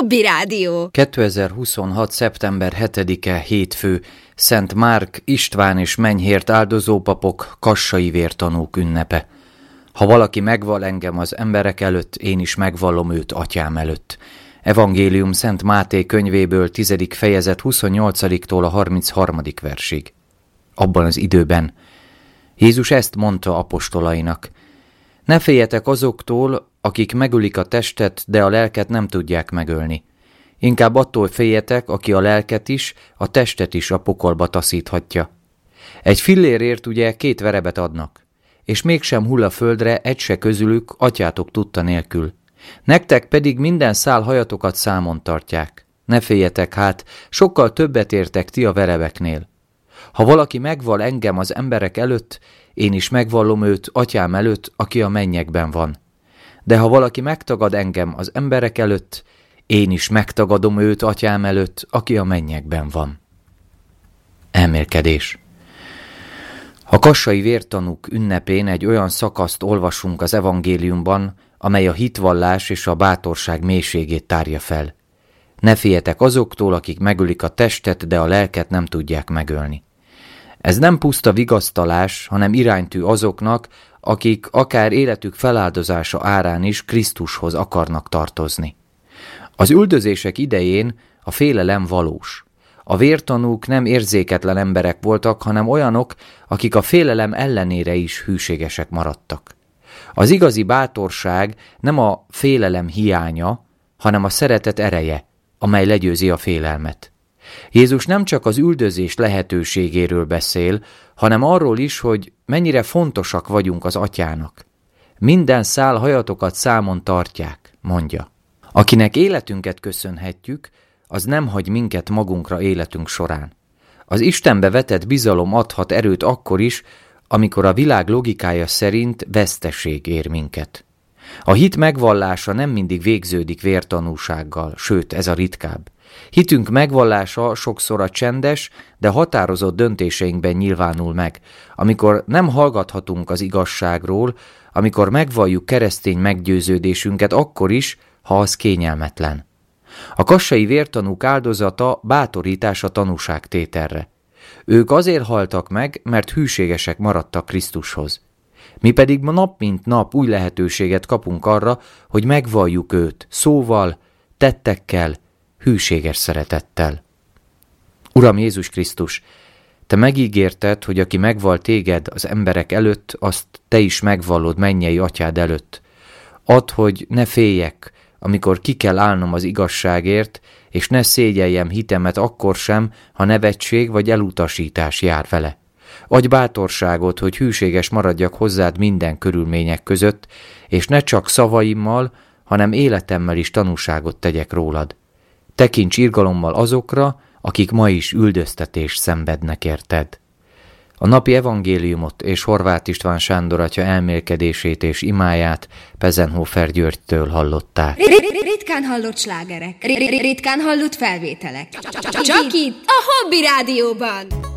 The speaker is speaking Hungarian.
Hobby Rádió. 2026. szeptember 7-e hétfő, Szent Márk, István és Menyhért áldozópapok, kassai vértanúk ünnepe. Ha valaki megvall engem az emberek előtt, én is megvallom őt atyám előtt. Evangélium Szent Máté könyvéből 10. fejezet 28-tól a 33. versig. Abban az időben Jézus ezt mondta apostolainak: ne féljetek azoktól, akik megölik a testet, de a lelket nem tudják megölni. Inkább attól féljetek, aki a lelket is, a testet is a pokolba taszíthatja. Egy fillérért ugye 2 verebet adnak, és mégsem hull a földre egy se közülük atyátok tudta nélkül. Nektek pedig minden szál hajatokat számon tartják. Ne féljetek hát, sokkal többet értek ti a verebeknél. Ha valaki megvall engem az emberek előtt, én is megvallom őt atyám előtt, aki a mennyekben van. De ha valaki megtagad engem az emberek előtt, én is megtagadom őt atyám előtt, aki a mennyekben van. Elmélkedés. A kassai vértanúk ünnepén egy olyan szakaszt olvasunk az evangéliumban, amely a hitvallás és a bátorság mélységét tárja fel. Ne féljetek azoktól, akik megölik a testet, de a lelket nem tudják megölni. Ez nem puszta vigasztalás, hanem iránytű azoknak, akik akár életük feláldozása árán is Krisztushoz akarnak tartozni. Az üldözések idején a félelem valós. A vértanúk nem érzéketlen emberek voltak, hanem olyanok, akik a félelem ellenére is hűségesek maradtak. Az igazi bátorság nem a félelem hiánya, hanem a szeretet ereje, amely legyőzi a félelmet. Jézus nem csak az üldözés lehetőségéről beszél, hanem arról is, hogy mennyire fontosak vagyunk az atyának. Minden szál hajatokat számon tartják, mondja. Akinek életünket köszönhetjük, az nem hagy minket magunkra életünk során. Az Istenbe vetett bizalom adhat erőt akkor is, amikor a világ logikája szerint veszteség ér minket. A hit megvallása nem mindig végződik vértanúsággal, sőt, ez a ritkább. Hitünk megvallása sokszor a csendes, de határozott döntéseinkben nyilvánul meg, amikor nem hallgathatunk az igazságról, amikor megvalljuk keresztény meggyőződésünket akkor is, ha az kényelmetlen. A kassai vértanúk áldozata bátorítás a tanúságtételre. Ők azért haltak meg, mert hűségesek maradtak Krisztushoz. Mi pedig nap mint nap új lehetőséget kapunk arra, hogy megvalljuk őt szóval, tettekkel, hűséges szeretettel. Uram Jézus Krisztus, te megígérted, hogy aki megvall téged az emberek előtt, azt te is megvallod mennyei atyád előtt. Add, hogy ne féljek, amikor ki kell állnom az igazságért, és ne szégyeljem hitemet akkor sem, ha nevetség vagy elutasítás jár vele. Adj bátorságot, hogy hűséges maradjak hozzád minden körülmények között, és ne csak szavaimmal, hanem életemmel is tanúságot tegyek rólad. Tekints irgalommal azokra, akik ma is üldöztetést szenvednek érted. A napi evangéliumot és Horváth István Sándor atya elmélkedését és imáját Pezenhofer Györgytől hallották. Ritkán hallott slágerek, ritkán hallott felvételek. Csak itt a Hobby Rádióban.